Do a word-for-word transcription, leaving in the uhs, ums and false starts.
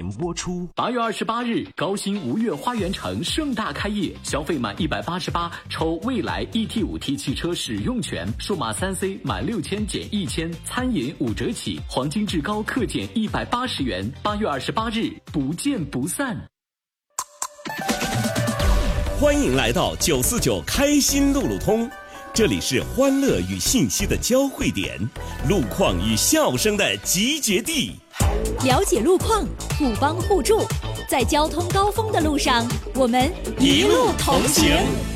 频播出。 八月二十八日，高新吴越花园城盛大开业，消费满一百八十八抽蔚来 E T 五 T 汽车使用权，数码三 C 满六千减一千，餐饮五折起，黄金至高克减一百八十元。八月二十八日，不见不散。 欢迎来到九四九开心路路通，这里是欢乐与信息的交汇点，路况与笑声的集结地。 了解路况，互帮互助，在交通高峰的路上，我们一路同行。